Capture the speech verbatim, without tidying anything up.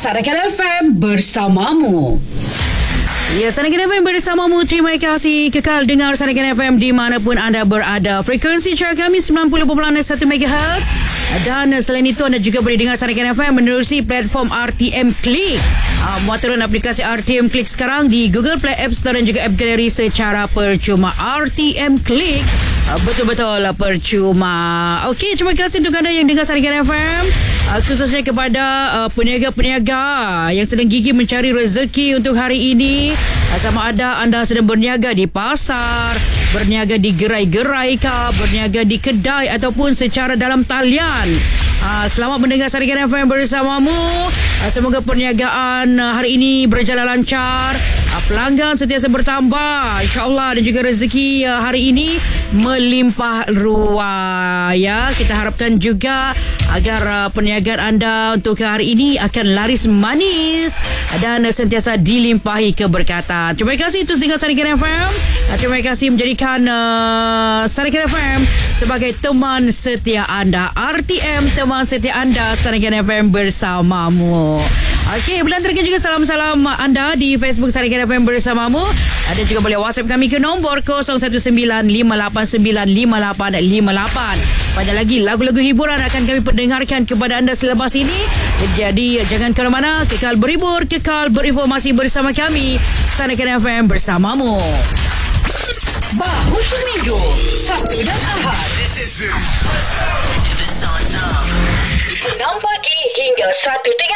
Sarakan F M bersamamu. Ya, Sarakan F M bersamamu. Terima kasih kekal dengar Sarakan F M dimanapun anda berada. Frekuensi cara kami sembilan puluh perpuluhan satu megahertz. Dan selain itu anda juga boleh dengar Sarakan F M menerusi platform R T M Click. Uh, muat turun aplikasi R T M Click sekarang di Google Play, App Store dan juga App Gallery secara percuma. R T M Click uh, betul-betul percuma. Okey, terima kasih untuk anda yang dengar Sarakan F M. Uh, khususnya kepada uh, peniaga-peniaga yang sedang gigih mencari rezeki untuk hari ini. Uh, sama ada anda sedang berniaga di pasar, berniaga di gerai-gerai kah, berniaga di kedai ataupun secara dalam talian. Uh, selamat mendengar Sarakan F M bersamamu. Uh, semoga perniagaan uh, hari ini berjalan lancar. Uh, pelanggan sentiasa bertambah, InsyaAllah, dan juga rezeki uh, hari ini melimpah ruah. Ya, kita harapkan juga agar uh, perniagaan anda untuk hari ini akan laris manis dan uh, sentiasa dilimpahi keberkatan. Terima kasih terus dengar Sarakan F M. Uh, terima kasih menjadikan uh, Sarakan F M sebagai teman setia anda. R T M, teman setia anda, Sarakan F M bersamamu. Okey, belantarkan juga salam-salam anda di Facebook Sarakan F M bersamamu. Ada juga boleh WhatsApp kami ke nombor kosong satu sembilan lima lapan sembilan lima lapan lima lapan. Banyak lagi lagu-lagu hiburan akan kami perdengarkan kepada anda selepas ini. Jadi jangan ke mana-mana, kekal berhibur, kekal berinformasi bersama kami, Sarakan F M bersamamu. Bahu Minggu, Sabtu dan Ahad. This is it. If it's on time. Enam pagi hingga satu